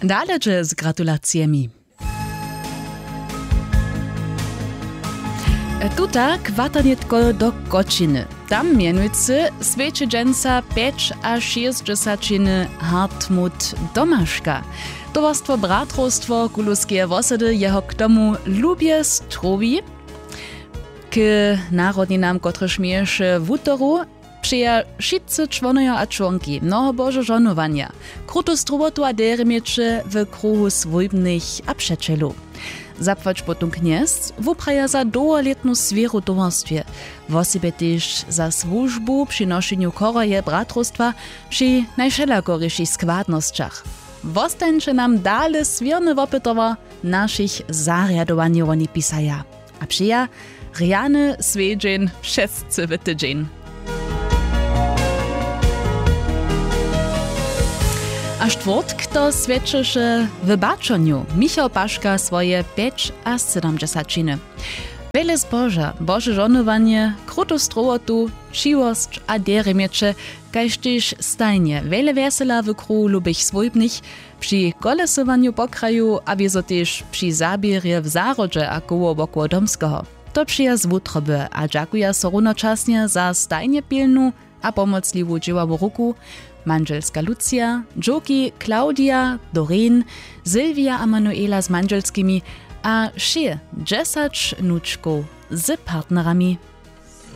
Dalej z gratulacjami. Tuta kwatanitko do Kočiny. Tam mianujcy Svečeđenca 5 a 60 Hartmut Domaszka. Towarstwo Bratrostwo Kuluskie Wosedy jeho k tomu lubie strowi. K narodninam, kotrež mieješe w utoru, przyja wszyscy członojo a członki mnoho boże żonowania. Kruto strowotu a deremiecze w kruhu swójbnych a przeczelu. Zapłać potom kniez wupraja za doletnu sferu towarstwie. Wosibie też za służbu przy noszeniu koroje bratrostwa przy najszelakoryszych składnościach. Wostańcze nam dale swierne wopytowa naszych zariadowaniów oni pisaja. A przyja riany swiedzień wszyscy w tydzień. A czwort, kto świadczysze w baczoniu, Michał Paszka swoje 5 a 70. Wiele zboża, boże żonowanie, kruto strowotu, ciwost a deremiecze, kaž też stajnie wiele wesela w kruhu lubich swójbnych, przy kolesowaniu po kraju, a wieso też przy zabierze w zarodze a koło wokół domskiego. To przyja z wutroby, a dziękuję so równoczasnie za stajnie pilnu a pomocliwą dzieławą ruku, manželska Lucia, dżoki Klaudia, Doreen, Sylwia a Manuela z manželskimi a 10 nuczków z partnerami.